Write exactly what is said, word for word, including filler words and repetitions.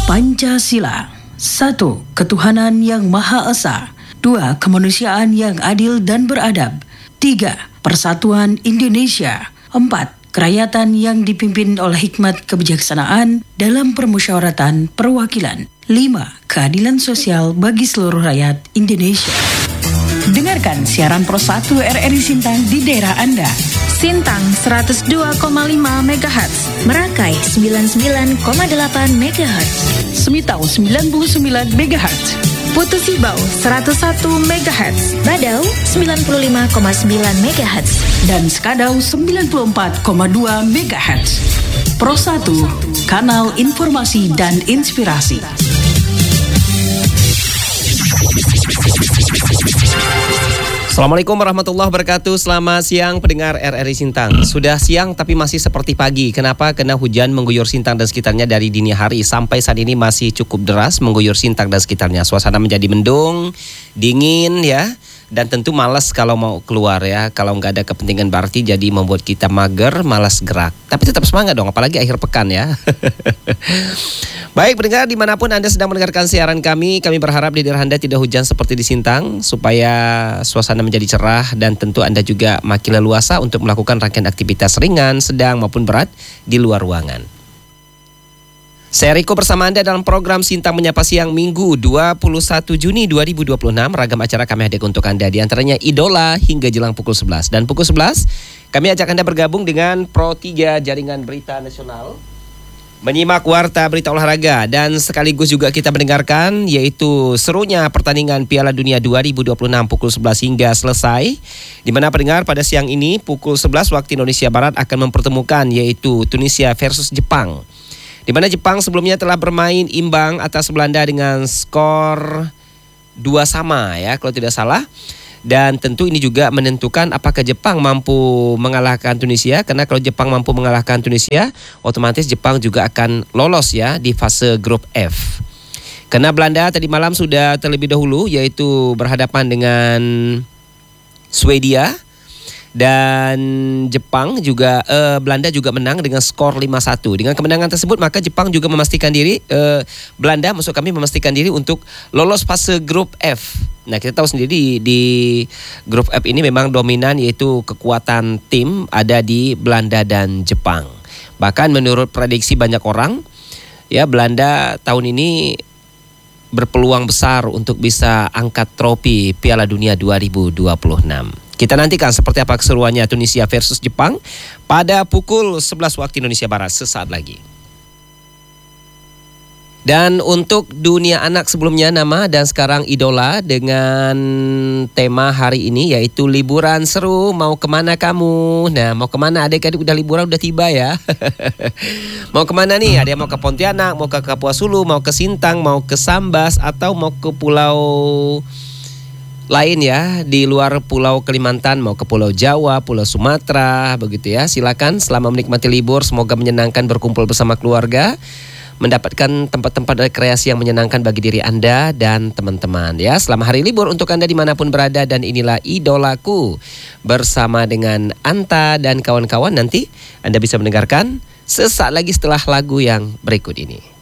Pancasila. Satu, ketuhanan yang Maha Esa. Dua, kemanusiaan yang adil dan beradab. Tiga, persatuan Indonesia. Empat, kerakyatan yang dipimpin oleh hikmat kebijaksanaan dalam permusyawaratan perwakilan. Lima, keadilan sosial bagi seluruh rakyat Indonesia. Dengarkan siaran Pro satu R R I Sintang di daerah Anda. Sintang seratus dua koma lima megahertz, Merakai sembilan puluh sembilan koma delapan megahertz, Semitau sembilan puluh sembilan megahertz, Putu Sibau seratus satu megahertz, Badau sembilan puluh lima koma sembilan megahertz, dan Skadau sembilan puluh empat koma dua megahertz. Pro satu, kanal informasi dan inspirasi. Assalamualaikum warahmatullahi wabarakatuh. Selamat siang pendengar R R I Sintang. Sudah siang tapi masih seperti pagi. Kenapa? Karena hujan mengguyur Sintang dan sekitarnya dari dini hari. Sampai saat ini masih cukup deras mengguyur Sintang dan sekitarnya. Suasana menjadi mendung, dingin ya. Dan tentu malas kalau mau keluar ya. Kalau nggak ada kepentingan berarti jadi membuat kita mager, malas gerak. Tapi tetap semangat dong, apalagi akhir pekan ya. Baik pendengar, dimanapun Anda sedang mendengarkan siaran kami, kami berharap di daerah Anda tidak hujan seperti di Sintang, supaya suasana menjadi cerah dan tentu Anda juga makin leluasa untuk melakukan rangkaian aktivitas ringan, sedang maupun berat di luar ruangan. Saya Riko bersama Anda dalam program Sintang Menyapa Siang Minggu dua puluh satu Juni dua ribu dua puluh enam. Ragam acara kami hadirkan untuk Anda, di antaranya Idola hingga jelang pukul sebelas. Dan pukul sebelas kami ajak Anda bergabung dengan Pro tiga Jaringan Berita Nasional, menyimak warta berita olahraga, dan sekaligus juga kita mendengarkan yaitu serunya pertandingan Piala Dunia dua ribu dua puluh enam pukul sebelas hingga selesai, di mana pendengar pada siang ini pukul sebelas waktu Indonesia Barat akan mempertemukan yaitu Tunisia versus Jepang, di mana Jepang sebelumnya telah bermain imbang atas Belanda dengan skor dua sama ya kalau tidak salah. Dan tentu ini juga menentukan apakah Jepang mampu mengalahkan Tunisia, karena kalau Jepang mampu mengalahkan Tunisia, otomatis Jepang juga akan lolos ya di fase grup F. Karena Belanda tadi malam sudah terlebih dahulu yaitu berhadapan dengan Swedia, dan Jepang juga eh, Belanda juga menang dengan skor lima satu. Dengan kemenangan tersebut maka Jepang juga memastikan diri eh, Belanda maksud kami memastikan diri untuk lolos fase grup F. Nah, kita tahu sendiri di, di grup F ini memang dominan yaitu kekuatan tim ada di Belanda dan Jepang. Bahkan menurut prediksi banyak orang ya, Belanda tahun ini berpeluang besar untuk bisa angkat trofi Piala Dunia dua ribu dua puluh enam. Kita nantikan seperti apa keseruannya Tunisia versus Jepang pada pukul sebelas waktu Indonesia Barat sesaat lagi. Dan untuk dunia anak sebelumnya Nama dan sekarang Idola dengan tema hari ini yaitu liburan seru, mau kemana kamu? Nah, mau kemana adik-adik? Udah liburan, udah tiba ya. Mau kemana nih? Ada yang mau ke Pontianak, mau ke Kapuas Hulu, mau ke Sintang, mau ke Sambas, atau mau ke pulau lain ya, di luar Pulau Kalimantan, mau ke Pulau Jawa, Pulau Sumatera, begitu ya. Silakan selama menikmati libur, semoga menyenangkan berkumpul bersama keluarga, mendapatkan tempat-tempat rekreasi yang menyenangkan bagi diri Anda dan teman-teman ya. Selama hari libur untuk Anda dimanapun berada, dan inilah Idolaku bersama dengan Anta dan kawan-kawan. Nanti Anda bisa mendengarkan sesaat lagi setelah lagu yang berikut ini.